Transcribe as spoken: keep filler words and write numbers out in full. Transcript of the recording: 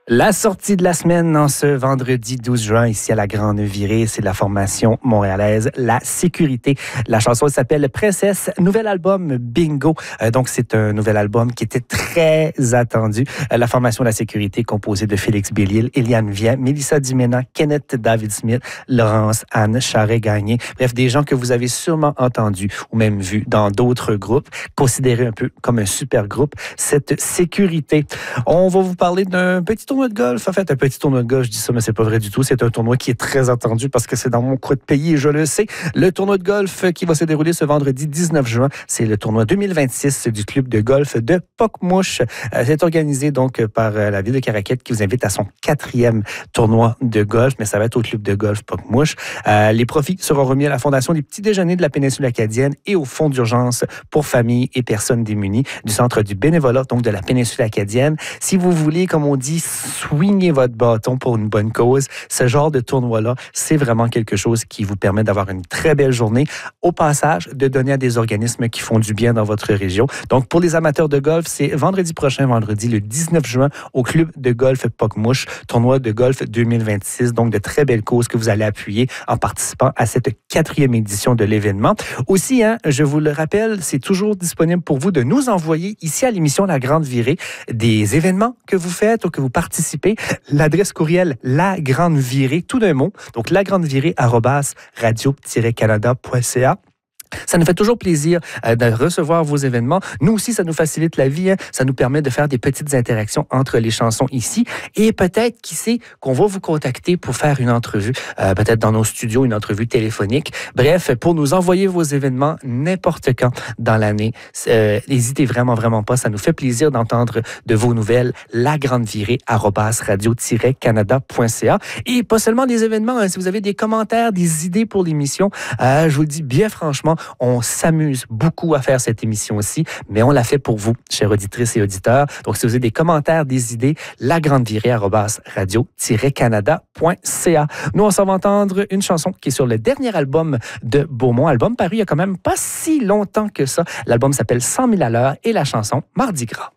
La sortie de la semaine en ce vendredi douze juin ici à la Grande Virée, c'est de la formation montréalaise La Sécurité. La chanson s'appelle Princesse, nouvel album Bingo. Euh, donc c'est un nouvel album qui était très attendu. Euh, la formation La Sécurité composée de Félix Bélil, Eliane Vien, Mélissa Dumena, Kenneth David-Smith, Laurence Anne Charret-Gagné. Bref, des gens que vous avez sûrement entendus ou même vus dans d'autres groupes, considérés un peu comme un super groupe, cette Sécurité. On va vous parler d'un petit tournoi de golf. En fait, un petit tournoi de golf, je dis ça, mais c'est pas vrai du tout. C'est un tournoi qui est très attendu parce que c'est dans mon coin de pays et je le sais. Le tournoi de golf qui va se dérouler ce vendredi dix-neuf juin, c'est le tournoi deux mille vingt-six du club de golf de Pocmouche. Euh, c'est organisé donc par euh, la ville de Caraquette qui vous invite à son quatrième tournoi de golf, mais ça va être au club de golf Pocmouche. Euh, les profits seront remis à la Fondation des petits déjeuners de la péninsule acadienne et au Fonds d'urgence pour familles et personnes démunies du Centre du bénévolat, donc de la péninsule acadienne. Si vous voulez, comme on dit, swingez votre bâton pour une bonne cause, ce genre de tournoi-là, c'est vraiment quelque chose qui vous permet d'avoir une très belle journée. Au passage, de donner à des organismes qui font du bien dans votre région. Donc, pour les amateurs de golf, c'est vendredi prochain, vendredi le dix-neuf juin, au club de golf Pocmouche, tournoi de golf deux mille vingt-six. Donc, de très belles causes que vous allez appuyer en participant à cette quatrième édition de l'événement. Aussi, hein, je vous le rappelle, c'est toujours disponible pour vous de nous envoyer ici à l'émission La Grande Virée des événements que vous faites ou que vous participez. L'adresse courriel La Grande Virée, tout d'un mot. Donc, lagrandevirée arobase radio tiret canada point c a. Ça nous fait toujours plaisir euh, de recevoir vos événements. Nous aussi, ça nous facilite la vie. Hein. Ça nous permet de faire des petites interactions entre les chansons ici. Et peut-être, qui sait, qu'on va vous contacter pour faire une entrevue, euh, peut-être dans nos studios, une entrevue téléphonique. Bref, pour nous envoyer vos événements n'importe quand dans l'année. Euh, n'hésitez vraiment, vraiment pas. Ça nous fait plaisir d'entendre de vos nouvelles. lagrandevirée arobase radio tiret canada point c a. Et pas seulement des événements. Hein. Si vous avez des commentaires, des idées pour l'émission, euh, je vous le dis bien franchement, on s'amuse beaucoup à faire cette émission aussi, mais on l'a fait pour vous, chères auditrices et auditeurs. Donc, si vous avez des commentaires, des idées, lagrandevirée arobase radio tiret canada point c a. Nous, on s'en va entendre une chanson qui est sur le dernier album de Beaumont, album paru il y a quand même pas si longtemps que ça. L'album s'appelle cent mille à l'heure et la chanson Mardi Gras.